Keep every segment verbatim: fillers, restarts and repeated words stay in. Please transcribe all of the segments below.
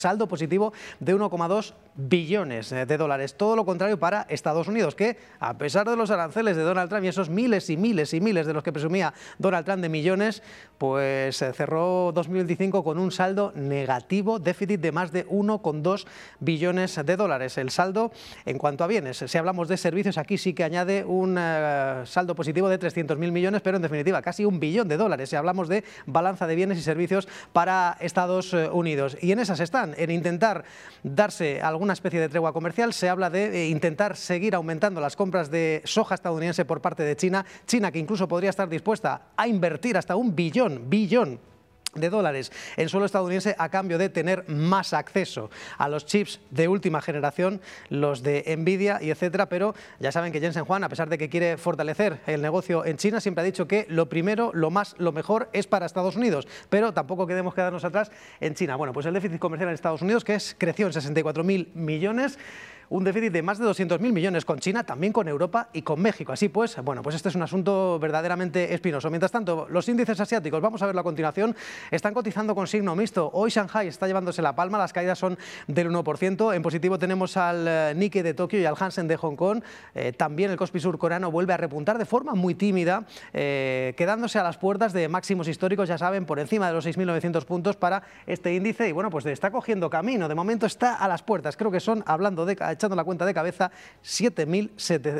saldo positivo de uno coma dos billones de dólares. Todo lo contrario para Estados Unidos, que a pesar de los aranceles de Donald Trump y esos miles y miles y miles de los que presumía Donald Trump de millones, pues cerró dos mil veinticinco con un saldo negativo, déficit de más de uno coma dos billones de dólares. El saldo en cuanto a bienes, si hablamos de servicios, aquí sí que añade un uh, saldo positivo de trescientos mil millones, pero en definitiva casi un billón de dólares si hablamos de balanza de bienes y servicios para Estados Unidos. Y en esas están, en intentar darse alguna especie de tregua comercial. Se habla de intentar seguir aumentando las compras de soja estadounidense por parte de China, China que incluso podría estar dispuesta a invertir hasta un billón, billón de dólares en suelo estadounidense a cambio de tener más acceso a los chips de última generación, los de Nvidia y etcétera, pero ya saben que Jensen Huang, a pesar de que quiere fortalecer el negocio en China, siempre ha dicho que lo primero, lo más, lo mejor es para Estados Unidos, pero tampoco queremos quedarnos atrás en China. Bueno, pues el déficit comercial en Estados Unidos, que es, creció en sesenta y cuatro mil millones, un déficit de más de doscientos mil millones con China, también con Europa y con México. Así pues, bueno, pues este es un asunto verdaderamente espinoso. Mientras tanto, los índices asiáticos, vamos a verlo a continuación, están cotizando con signo mixto. Hoy Shanghai está llevándose la palma, las caídas son del uno por ciento. En positivo tenemos al Nikkei de Tokio y al Hansen de Hong Kong. Eh, también el Kospi surcoreano vuelve a repuntar de forma muy tímida, eh, quedándose a las puertas de máximos históricos, ya saben, por encima de los seis mil novecientos puntos para este índice. Y bueno, pues está cogiendo camino. De momento está a las puertas. Creo que son, hablando de, echando la cuenta de cabeza, siete mil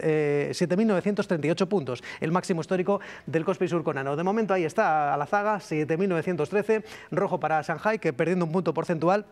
novecientos treinta y ocho puntos, el máximo histórico del Kospi surcoreano. De momento ahí está a la zaga, siete mil novecientos trece, rojo para Shanghai, que perdiendo un punto porcentual.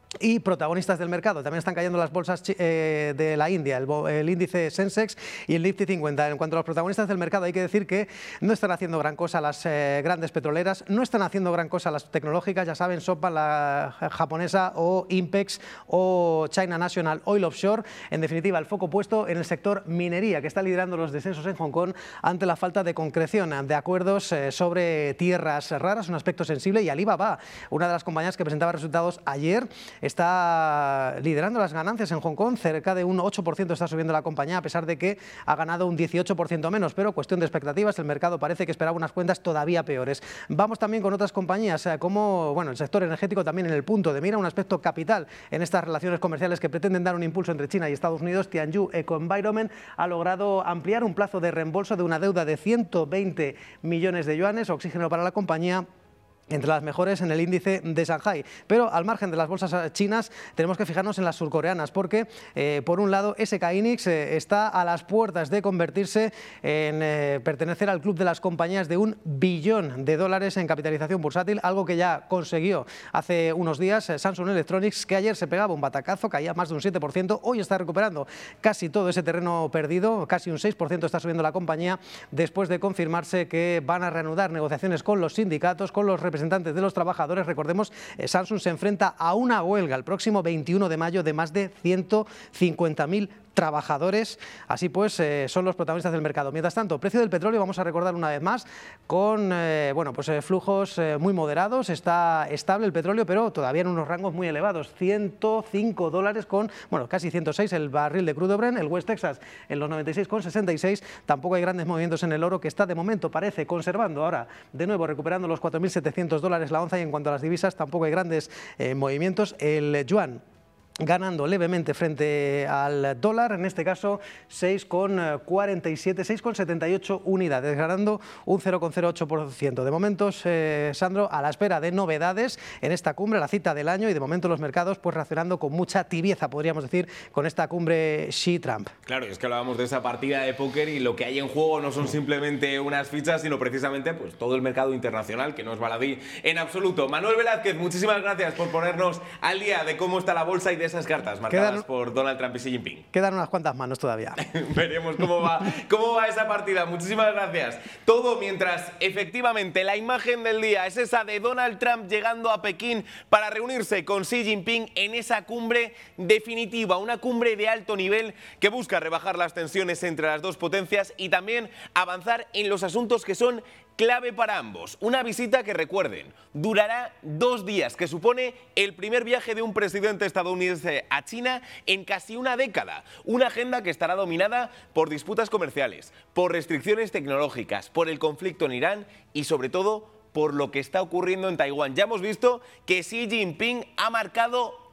Y protagonistas del mercado, también están cayendo las bolsas eh, de la India, el, el índice Sensex y el Nifty cincuenta. En cuanto a los protagonistas del mercado, hay que decir que no están haciendo gran cosa las eh, grandes petroleras, no están haciendo gran cosa las tecnológicas, ya saben, SoftBank, la japonesa, o Inpex o China National Oil Offshore. En definitiva, el foco puesto en el sector minería, que está liderando los descensos en Hong Kong ante la falta de concreción de acuerdos eh, sobre tierras raras, un aspecto sensible. Y Alibaba, una de las compañías que presentaba resultados ayer, está liderando las ganancias en Hong Kong, cerca de un ocho por ciento está subiendo la compañía, a pesar de que ha ganado un dieciocho por ciento menos, pero cuestión de expectativas, el mercado parece que esperaba unas cuentas todavía peores. Vamos también con otras compañías, como bueno, el sector energético también en el punto de mira, un aspecto capital en estas relaciones comerciales que pretenden dar un impulso entre China y Estados Unidos. Tianyu Eco Environment ha logrado ampliar un plazo de reembolso de una deuda de ciento veinte millones de yuanes, oxígeno para la compañía, entre las mejores en el índice de Shanghai. Pero al margen de las bolsas chinas tenemos que fijarnos en las surcoreanas, porque eh, por un lado S K Hynix eh, está a las puertas de convertirse en eh, pertenecer al club de las compañías de un billón de dólares en capitalización bursátil, algo que ya consiguió hace unos días eh, Samsung Electronics, que ayer se pegaba un batacazo, caía más de un siete por ciento, hoy está recuperando casi todo ese terreno perdido, casi un seis por ciento está subiendo la compañía después de confirmarse que van a reanudar negociaciones con los sindicatos, con los representantes representantes de los trabajadores. Recordemos, eh, Samsung se enfrenta a una huelga el próximo veintiuno de mayo de más de ciento cincuenta mil trabajadores. Así pues, eh, son los protagonistas del mercado. Mientras tanto, precio del petróleo, vamos a recordar una vez más, con eh, bueno, pues, eh, flujos eh, muy moderados. Está estable el petróleo, pero todavía en unos rangos muy elevados. ciento cinco dólares con, bueno, casi ciento seis el barril de crudo Brent, el West Texas en los noventa y seis con sesenta y seis. Tampoco hay grandes movimientos en el oro, que está de momento, parece, conservando ahora, de nuevo, recuperando los cuatro mil setecientos dólares la onza. Y en cuanto a las divisas, tampoco hay grandes eh, movimientos. El yuan ganando levemente frente al dólar, en este caso seis coma cuarenta y siete, seis coma setenta y ocho unidades, ganando un cero coma cero ocho por ciento. De momento, eh, Sandro, a la espera de novedades en esta cumbre, la cita del año, y de momento los mercados pues reaccionando con mucha tibieza, podríamos decir, con esta cumbre Xi-Trump. Claro, es que hablábamos de esa partida de póker y lo que hay en juego no son simplemente unas fichas, sino precisamente pues todo el mercado internacional, que no es baladí en absoluto. Manuel Velázquez, muchísimas gracias por ponernos al día de cómo está la bolsa y de esas cartas marcadas quedan, por Donald Trump y Xi Jinping. Quedan unas cuantas manos todavía. Veremos cómo va, cómo va esa partida. Muchísimas gracias. Todo mientras, efectivamente, la imagen del día es esa de Donald Trump llegando a Pekín para reunirse con Xi Jinping en esa cumbre definitiva, una cumbre de alto nivel que busca rebajar las tensiones entre las dos potencias y también avanzar en los asuntos que son clave para ambos. Una visita que, recuerden, durará dos días, que supone el primer viaje de un presidente estadounidense a China en casi una década. Una agenda que estará dominada por disputas comerciales, por restricciones tecnológicas, por el conflicto en Irán y, sobre todo, por lo que está ocurriendo en Taiwán. Ya hemos visto que Xi Jinping ha marcado